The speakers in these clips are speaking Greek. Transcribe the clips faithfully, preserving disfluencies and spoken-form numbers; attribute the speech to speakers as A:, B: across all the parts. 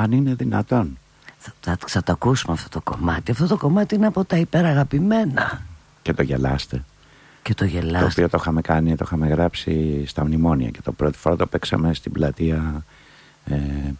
A: Αν είναι δυνατόν.
B: Θα, θα, θα το ακούσουμε αυτό το κομμάτι. Αυτό το κομμάτι είναι από τα υπεραγαπημένα.
A: Και το γελάστε.
B: Και το γελάστε.
A: Το οποίο το είχαμε κάνει, το είχαμε γράψει στα μνημόνια. Και το πρώτη φορά το παίξαμε στην πλατεία, ε,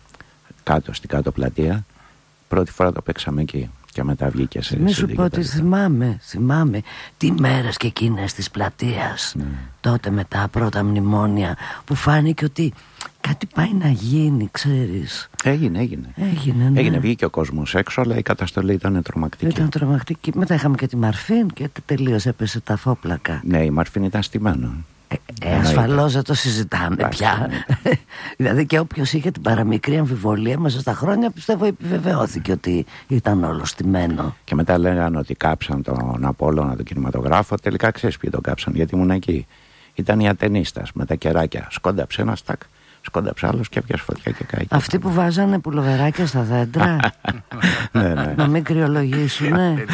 A: κάτω, στην κάτω πλατεία. Πρώτη φορά το παίξαμε εκεί. Και μετά βγήκε σε
B: μη σου πω ότι θυμάμαι, θυμάμαι τι μέρες και εκείνες της πλατείας, ναι. Τότε με τα πρώτα μνημόνια, που φάνηκε ότι κάτι πάει να γίνει, ξέρεις.
A: Έγινε, έγινε.
B: Έγινε, ναι.
A: Έγινε, βγήκε ο κόσμος έξω, αλλά η καταστολή ήταν τρομακτική.
B: Ήταν τρομακτική. Μετά είχαμε και τη Μαρφίν και τελείως έπεσε τα φόπλακα.
A: Ναι, η Μαρφίν ήταν στημένο.
B: Ε, ε, ασφαλώς δεν το συζητάμε Άχι, πια. Ναι. Δηλαδή και όποιος είχε την παραμικρή αμφιβολία μέσα στα χρόνια, πιστεύω επιβεβαιώθηκε ότι ήταν όλο στημένο.
A: Και μετά λέγανε ότι κάψαν τον Απόλλωνα, τον κινηματογράφο. Τελικά ξέρεις ποιοι τον κάψαν, γιατί ήμουν εκεί. Ήταν οι ατενίστας με τα κεράκια. Σκόνταψε ένα στακ, σκόνταψε άλλος και έπιασε φωτιά και κάει.
B: Αυτοί που βάζανε πουλοβεράκια στα δέντρα.
A: Ναι, ναι.
B: Να μην κρυολογήσουνε.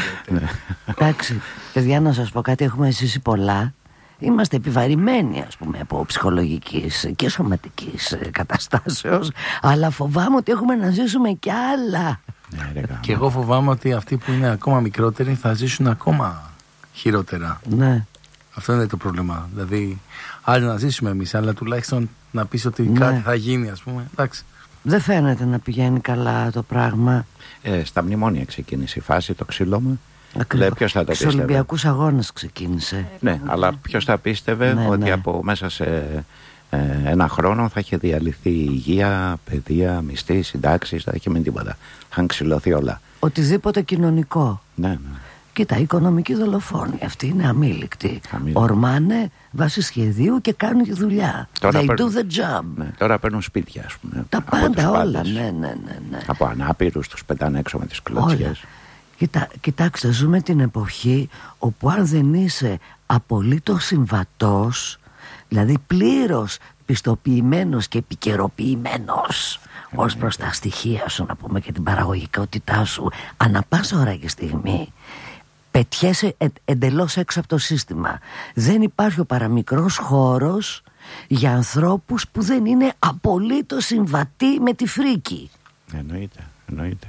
B: Εντάξει, παιδιά, να σας πω κάτι, έχουμε ζήσει πολλά. Είμαστε επιβαρημένοι, ας πούμε, από ψυχολογικής και σωματικής καταστάσεως, αλλά φοβάμαι ότι έχουμε να ζήσουμε κι άλλα.
C: Ναι, και εγώ φοβάμαι ότι αυτοί που είναι ακόμα μικρότεροι θα ζήσουν ακόμα χειρότερα.
B: Ναι.
C: Αυτό είναι το πρόβλημα. Δηλαδή, άλλοι να ζήσουμε εμείς, αλλά τουλάχιστον να πεις ότι ναι. κάτι θα γίνει, ας πούμε. Εντάξει.
B: Δεν φαίνεται να πηγαίνει καλά το πράγμα.
A: Ε, στα μνημόνια ξεκίνησε η φάση, το ξύλωμα.
B: Ακριβώς.
A: Ποιος θα το
B: πίστευε. Στους Ολυμπιακούς Αγώνες ξεκίνησε.
A: Ναι, αλλά ποιος θα πίστευε ναι, ότι ναι. από μέσα σε ε, ένα χρόνο θα είχε διαλυθεί η υγεία, παιδεία, μισθοί, συντάξεις, θα είχε μείνει τίποτα. Είχαν ξυλωθεί όλα.
B: Οτιδήποτε κοινωνικό.
A: Ναι, ναι.
B: Κοίτα, οι οικονομικοί δολοφόνοι αυτοί είναι αμήλικτοι. Ορμάνε βάσει σχεδίου και κάνουν τη δουλειά. Τώρα They παίρνουν, do the job.
A: Ναι, τώρα παίρνουν σπίτια, ας πούμε.
B: Τα πάντα όλα. Ναι, ναι, ναι, ναι.
A: Από ανάπηρους τους πετάνε έξω με τις κλωτσιές.
B: Κοιτά, κοιτάξτε, ζούμε την εποχή όπου αν δεν είσαι απολύτως συμβατός, δηλαδή πλήρως πιστοποιημένος και επικαιροποιημένος ως προς τα στοιχεία σου, να πούμε, και την παραγωγικότητά σου, ανά πάσα ώρα και στιγμή πετιέσαι ε, εντελώς έξω από το σύστημα. Δεν υπάρχει ο παραμικρός χώρος για ανθρώπους που δεν είναι απολύτως συμβατοί με τη φρίκη.
A: Εννοείται, εννοείται.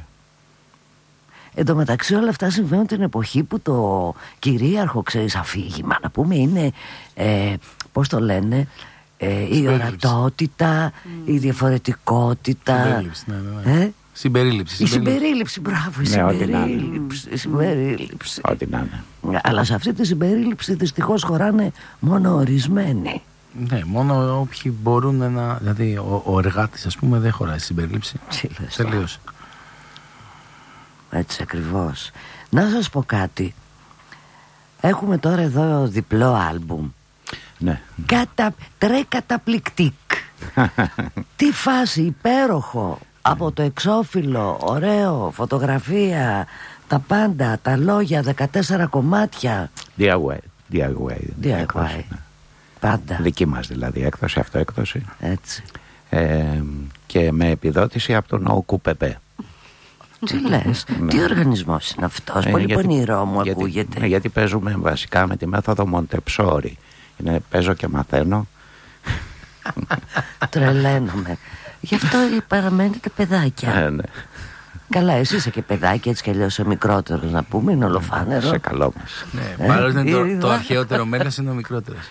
B: Εν τω μεταξύ όλα αυτά συμβαίνουν την εποχή που το κυρίαρχο, ξέρεις, αφήγημα, να πούμε, είναι ε, πώς το λένε, ε, η ορατότητα, mm. η διαφορετικότητα.
C: Συμπερίληψη, ναι, ναι, ναι. Ε? Συμπερίληψη,
B: η συμπερίληψη, μπράβο, η
A: ναι,
B: συμπερίληψη, η συμπερίληψη.
A: Ό,τι να είναι.
B: Αλλά σε αυτή τη συμπερίληψη δυστυχώς χωράνε μόνο ορισμένοι.
C: Ναι, μόνο όποιοι μπορούν να... Δηλαδή ο, ο εργάτης, ας πούμε, δεν χωράει συμπερίληψη. Τελείως.
B: Έτσι ακριβώς. Να σας πω κάτι. Έχουμε τώρα εδώ διπλό άλμπουμ.
A: Ναι.
B: Κατα... Τρε καταπληκτικ. Τι φάση, υπέροχο. Από το εξώφυλλο, ωραίο, φωτογραφία, τα πάντα, τα λόγια, δεκατέσσερα κομμάτια.
A: ντι άι γουάι. ντι άι γουάι.
B: ντι άι γουάι. Πάντα.
A: Δική μας δηλαδή έκδοση, αυτοέκδοση.
B: Έτσι.
A: Ε, και με επιδότηση από τον ΟΚΟΥΠΕΠΕ.
B: Τι λες, τι οργανισμός είναι αυτός, ε, πολύ γιατί, πονηρό μου
A: γιατί,
B: ακούγεται.
A: ε, γιατί παίζουμε βασικά με τη μέθοδο Μοντεψόρι. Είναι, παίζω και μαθαίνω.
B: Τρελαίνομαι. Γι' αυτό παραμένετε παιδάκια.
A: Ε, ναι.
B: Καλά, εσύ είσαι και παιδάκι, έτσι κι αλλιώς είσαι μικρότερος, να πούμε, είναι ολοφάνερο.
A: Σε καλό μας.
C: Ναι, παρόλο είναι το, το αρχαιότερο μέλος, είναι ο μικρότερος.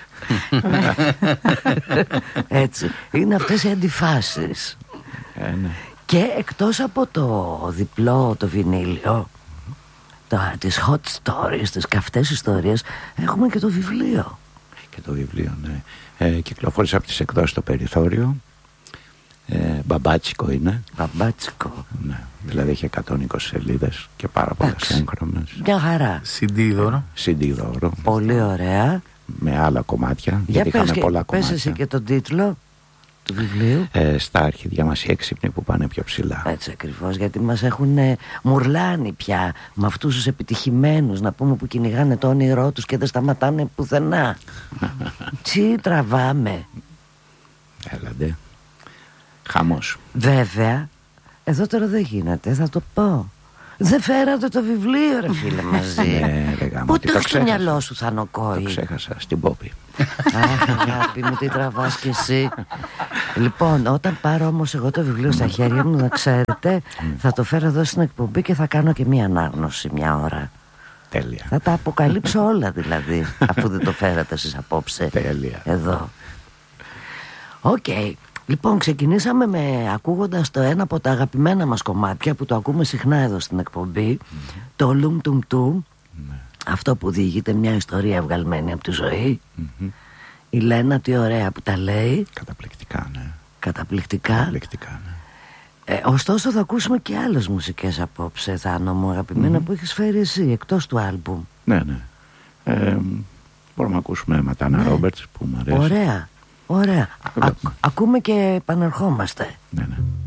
B: Έτσι, είναι αυτές οι αντιφάσεις.
A: Ε, ναι.
B: Και εκτός από το διπλό, το βινίλιο, το, τις hot stories, τις καυτές ιστορίες, έχουμε και το βιβλίο.
A: Και το βιβλίο, ναι. Ε, κυκλοφόρησε από τις εκδόσεις στο Περιθώριο. Ε, μπαμπάτσικο είναι.
B: Μπαμπάτσικο.
A: Ναι, δηλαδή έχει εκατόν είκοσι σελίδες και πάρα πολλές έγχρωμες.
B: Μια χαρά.
C: σι ντι δώρο.
A: σι ντι δώρο.
B: Πολύ ωραία.
A: Με άλλα κομμάτια.
B: Για
A: γιατί
B: πες,
A: είχαμε
B: και,
A: πολλά
B: πες
A: κομμάτια.
B: εσύ και τον τίτλο του βιβλίου.
A: Ε, στα αρχίδια μας οι έξυπνοι που πάνε πιο ψηλά.
B: Έτσι ακριβώς, γιατί μας έχουν ε, μουρλάνει πια με αυτούς τους επιτυχημένους, να πούμε, που κυνηγάνε το όνειρό τους και δεν σταματάνε πουθενά. Τι τραβάμε.
A: Έλαντε. Χαμός.
B: Βέβαια, εδώ τώρα δεν γίνεται, θα το πω. Δεν φέρατε το βιβλίο, ρε φίλε, μαζί.
A: Ναι, ρε γάμο,
B: Πού
A: τι
B: το
A: το
B: έχεις στο
A: ξέχασα.
B: μυαλό σου, Θανοκόη?
A: Το ξέχασα στην Πόπη.
B: Αχ, αγάπη μου, τι τραβάς κι εσύ. Λοιπόν, όταν πάρω όμως εγώ το βιβλίο στα χέρια μου, να ξέρετε, θα το φέρω εδώ στην εκπομπή και θα κάνω και μία ανάγνωση μια ώρα.
A: Τέλεια.
B: Θα τα αποκαλύψω όλα δηλαδή, αφού δεν το φέρατε εσείς απόψε.
A: Τέλεια.
B: Εδώ. Οκ. Okay. Λοιπόν, ξεκινήσαμε με ακούγοντας το ένα από τα αγαπημένα μας κομμάτια που το ακούμε συχνά εδώ στην εκπομπή, mm-hmm. το Λουμ Τουμ Τουμ. Mm-hmm. Αυτό που διηγείται μια ιστορία βγαλμένη από τη ζωή. Mm-hmm. Η Λένα, τι ωραία που τα λέει.
A: Καταπληκτικά, ναι.
B: Καταπληκτικά.
A: Καταπληκτικά, ναι.
B: Ε, ωστόσο θα ακούσουμε και άλλες μουσικές απόψε, Θάνο μου αγαπημένα, mm-hmm. που έχεις φέρει εσύ εκτός του άλμπουμ.
A: Ναι, ναι. Ε, μπορούμε να ακούσουμε Ματάνα ναι. Ρόμπερτς που μου αρέσει.
B: Ωραία, ωραία. Α, ακούμε και επανερχόμαστε.
A: Ναι, ναι.